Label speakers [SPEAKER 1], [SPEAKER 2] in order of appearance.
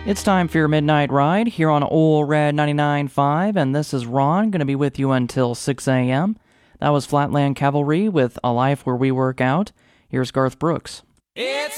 [SPEAKER 1] It's time for your midnight ride here on Ole Red 99.5, and this is Ron, going to be with you until 6 a.m. That was Flatland Cavalry with A Life Where We Work Out. Here's Garth Brooks.
[SPEAKER 2] It's